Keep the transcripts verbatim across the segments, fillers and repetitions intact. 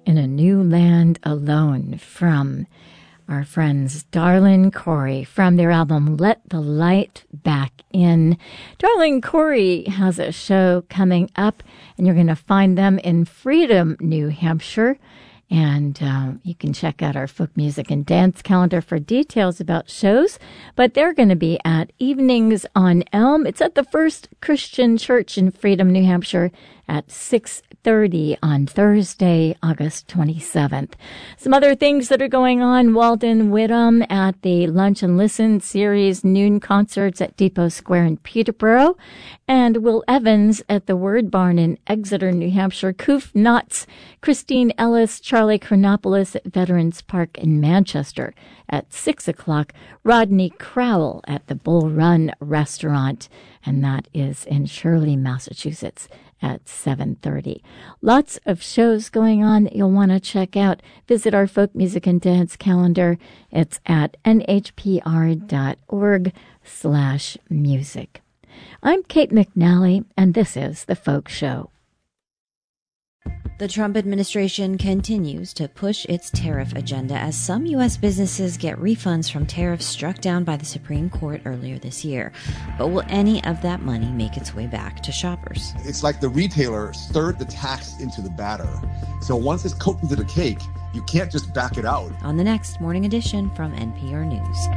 in a New Land Alone from our friends Darlin Corey from their album Let the Light Back In. Darlin Corey has a show coming up, and you're going to find them in Freedom, New Hampshire. And uh, you can check out our folk music and dance calendar for details about shows. But they're going to be at Evenings on Elm. It's at the First Christian Church in Freedom, New Hampshire at six thirty on Thursday, August twenty-seventh. Some other things that are going on: Walden Whittam at the Lunch and Listen series noon concerts at Depot Square in Peterborough, and Will Evans at the Word Barn in Exeter, New Hampshire. Koof Knotts, Christine Ellis, Charlie Chronopoulos at Veterans Park in Manchester at six o'clock. Rodney Crowell at the Bull Run Restaurant, and that is in Shirley, Massachusetts, at seven thirty. Lots of shows going on that you'll want to check out. Visit our folk music and dance calendar. It's at nhpr.org slash music. I'm Kate McNally, and this is The Folk Show. The Trump administration continues to push its tariff agenda as some U S businesses get refunds from tariffs struck down by the Supreme Court earlier this year. But will any of that money make its way back to shoppers? It's like the retailer stirred the tax into the batter. So once it's cooked into the cake, you can't just back it out. On the next Morning Edition from N P R News.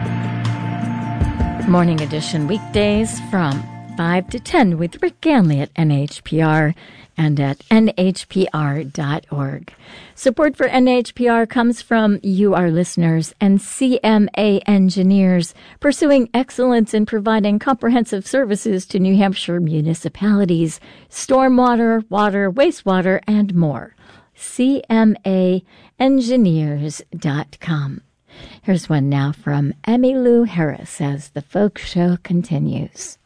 Morning Edition weekdays from five to ten with Rick Ganley at N H P R and at N H P R dot org. Support for N H P R comes from you, our listeners, and C M A engineers pursuing excellence in providing comprehensive services to New Hampshire municipalities, stormwater, water, wastewater, and more. C M A engineers dot com. Here's one now from Emmylou Harris as The Folk Show continues.